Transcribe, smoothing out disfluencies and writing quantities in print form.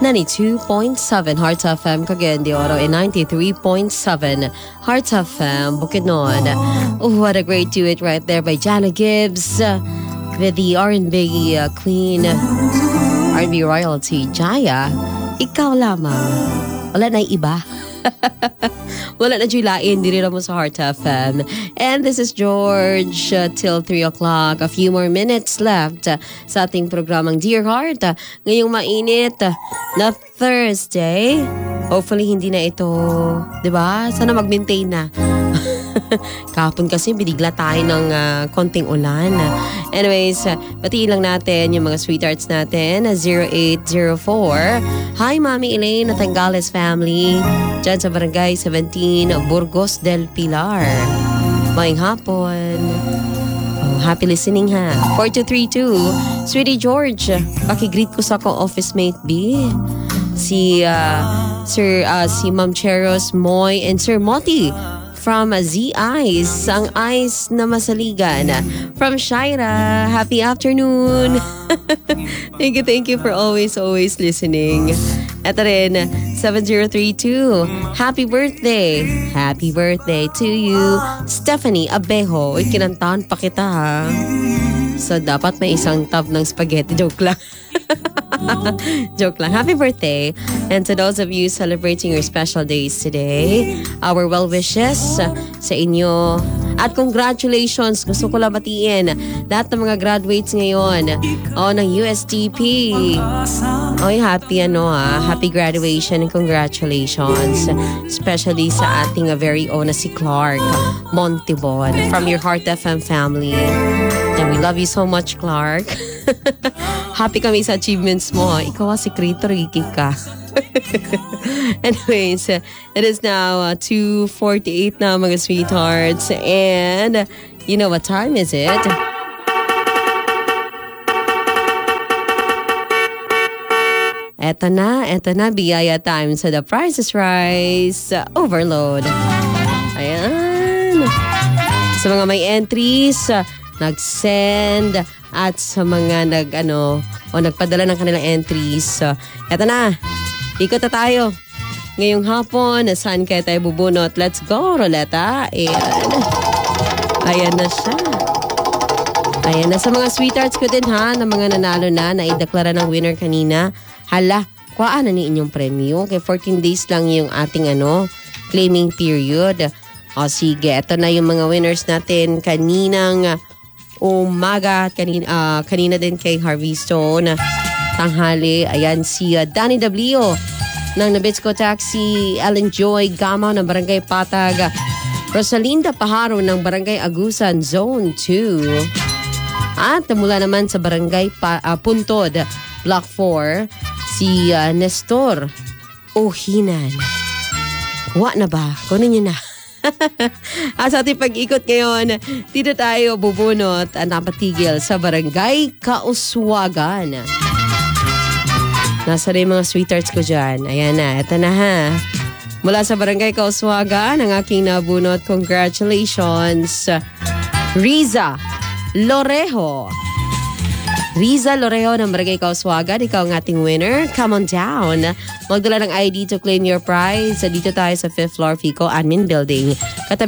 92.7 Hearts FM Cagayan de Oro and 93.7 Hearts FM Bukidnon. Oh, what a great duet right there by Jana Gibbs with the R&B queen, R&B royalty, Jaya. Ikaw lamang. Wala na iba. Wala na julain, diri mo sa Heart FM. And this is George till 3 o'clock. A few more minutes left sa ating programang Dear Heart. Ngayong mainit na Thursday. Hopefully hindi na ito, diba? Sana mag-maintain na. Kahapon kasi binigla tayo ng konting ulan. Anyways, batiin lang natin yung mga sweethearts natin. 0804. Hi, Mami Elaine Natangales family. Diyan sa Barangay 17, Burgos del Pilar. Maayong hapon. Oh, happy listening ha. 4232. Sweetie George, pakigreet ko sa akong office mate B. Si Ma'am Cheros, Moy, and Sir Moti. From Z-Eyes, ang eyes na masaligan. From Shaira, happy afternoon. Thank you for always listening. Ito rin, 7032, happy birthday. Happy birthday to you, Stephanie Abejo. Kinantahan pa kita ha. So dapat may isang tub ng spaghetti. Joke lang. Joke lang. Happy birthday. And to those of you celebrating your special days today, our well wishes sa inyo. At congratulations. Gusto ko lang batiin lahat ng mga graduates ngayon ng USTP. Oy, happy graduation and congratulations. Especially sa ating very own na si Clark Montibon from your Heart FM family. And we love you so much, Clark. Happy kami sa achievements mo. Ikaw si Krito, Ricky ka. Anyways, it is now 2:48 na mga sweethearts. And you know what time is it? Eto na, biyaya time sa The Price is Right Overload. Ayan. Sa mga may entries, nag-send, at sa mga nagpadala ng kanilang entries. Eto na, ikot na tayo. Ngayong hapon, saan kaya tayo bubunot? Let's go, Roleta. Ayan na siya. Ayan na sa mga sweethearts ko din ha, na mga nanalo na ideklara ng winner kanina. Hala, kuhaan na ni inyong premyo. Okay, 14 days lang yung ating claiming period. O sige, ito na yung mga winners natin kaninang umaga, kanina din kay Harvey Stone, tanghali. Ayan si Danny W. ng Nabisco Taxi, Ellen Joy Gama ng Barangay Patag, Rosalinda Paharo ng Barangay Agusan Zone 2. At mula naman sa Barangay Puntod, Block 4, si Nestor Ohinan. Kuha na ba? Kunin niyo na. At sa ating pag-ikot ngayon, dito tayo bubunot at napatigil sa Barangay Kauswagan. Nasa rin mga sweethearts ko dyan. Ayan na, eto na ha. Mula sa Barangay Kauswagan, ang aking nabunot, congratulations, Riza Lorejo. Riza Lorejo ng Barangay Kauswagan, ikaw ang ating winner. Come on down. Magdala ng ID to claim your prize. Dito tayo sa 5th floor Fico Admin Building.